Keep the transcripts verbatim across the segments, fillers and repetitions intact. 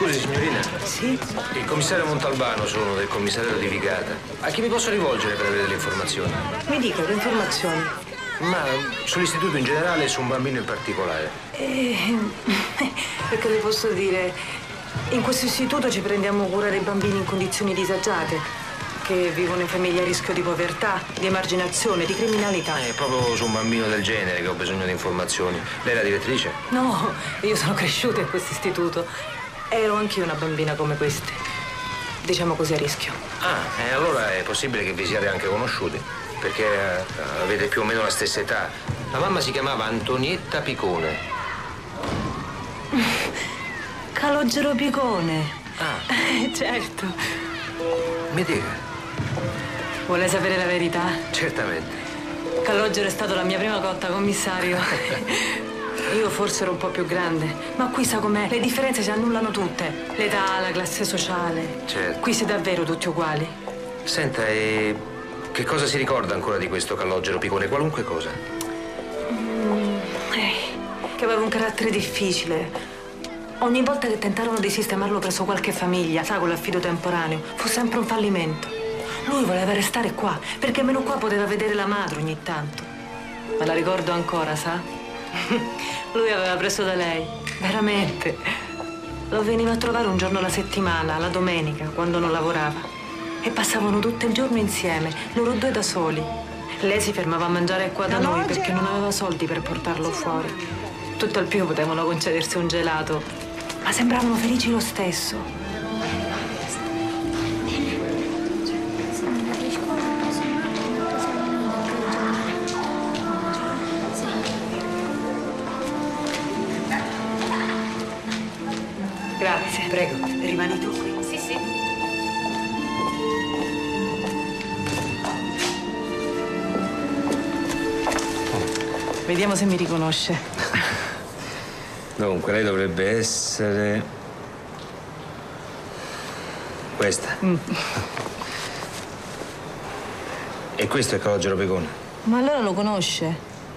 Scusi, signorina. Sì? Il commissario Montalbano sono del commissariato di Vigata. A chi mi posso rivolgere per avere delle informazioni? Mi dica le informazioni. Ma sull'istituto in generale e su un bambino in particolare. Eh, perché le posso dire, in questo istituto ci prendiamo cura dei bambini in condizioni disagiate, che vivono in famiglie a rischio di povertà, di emarginazione, di criminalità. È proprio su un bambino del genere che ho bisogno di informazioni. Lei è la direttrice? No, io sono cresciuta in questo istituto. Ero anch'io una bambina come queste. Diciamo così, a rischio. Ah, e allora è possibile che vi siate anche conosciuti, perché eh, avete più o meno la stessa età. La mamma si chiamava Antonietta Picone. Calogero Picone. Ah. Eh, certo. Mi dica. Vuole sapere la verità? Certamente. Calogero è stato la mia prima cotta, commissario. Io forse ero un po' più grande, ma qui sa com'è, le differenze si annullano tutte. L'età, la classe sociale. Certo. Qui si è davvero tutti uguali. Senta, e che cosa si ricorda ancora di questo Calogero Picone? Qualunque cosa. Mm, eh, che aveva un carattere difficile. Ogni volta che tentarono di sistemarlo presso qualche famiglia, sa, con l'affido temporaneo, fu sempre un fallimento. Lui voleva restare qua, perché almeno qua poteva vedere la madre ogni tanto. Me la ricordo ancora, sa? Lui aveva preso da lei, veramente. Lo veniva a trovare un giorno alla settimana, la domenica, quando non lavorava. E passavano tutto il giorno insieme, loro due da soli. Lei si fermava a mangiare qua da noi perché non aveva soldi per portarlo fuori. Tutto al più potevano concedersi un gelato, ma sembravano felici lo stesso. Grazie. Prego, rimani tu qui. Sì, sì. Vediamo se mi riconosce. Dunque, lei dovrebbe essere... questa. Mm. E questo è Calogero Picone. Ma allora lo conosce?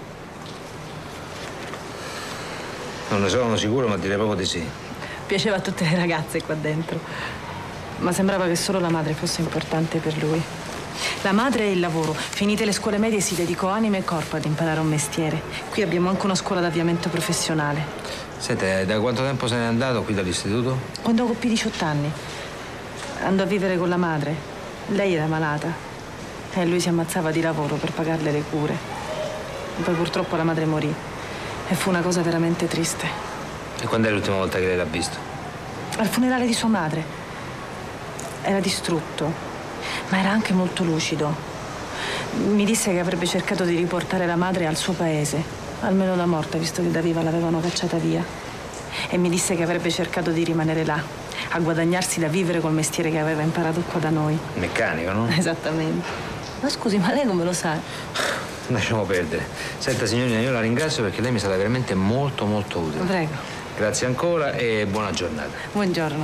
Non ne sono sicuro, ma direi proprio di sì. Piaceva a tutte le ragazze qua dentro, ma sembrava che solo la madre fosse importante per lui. La madre e il lavoro. Finite le scuole medie si dedicò anima e corpo ad imparare un mestiere. Qui abbiamo anche una scuola d'avviamento professionale. Senta, da quanto tempo se n'è andato qui dall'istituto? Quando compì diciotto anni andò a vivere con la madre. Lei era malata e lui si ammazzava di lavoro per pagarle le cure. E poi purtroppo la madre morì e fu una cosa veramente triste. E quando è l'ultima volta che lei l'ha visto? Al funerale di sua madre. Era distrutto, ma era anche molto lucido. Mi disse che avrebbe cercato di riportare la madre al suo paese, almeno da morta, visto che da viva l'avevano cacciata via. E mi disse che avrebbe cercato di rimanere là, a guadagnarsi da vivere col mestiere che aveva imparato qua da noi. Meccanico, no? Esattamente. Ma scusi, ma lei come lo sa? Lasciamo perdere. Senta, signorina, io la ringrazio perché lei mi è stata veramente molto, molto utile. Prego. Grazie ancora e buona giornata. Buongiorno.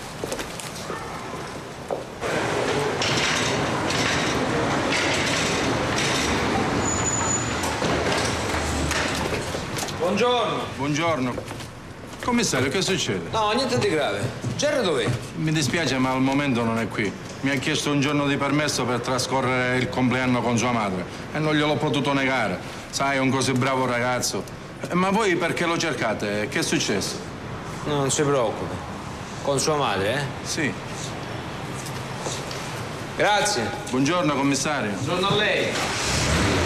Buongiorno. Buongiorno. Commissario, che succede? No, niente di grave. Gerry dov'è? Mi dispiace, ma al momento non è qui. Mi ha chiesto un giorno di permesso per trascorrere il compleanno con sua madre e non gliel'ho potuto negare. Sai, è un così bravo ragazzo. Ma voi perché lo cercate? Che è successo? Non si preoccupi. Con sua madre, eh? Sì. Grazie. Buongiorno, commissario. Buongiorno a lei.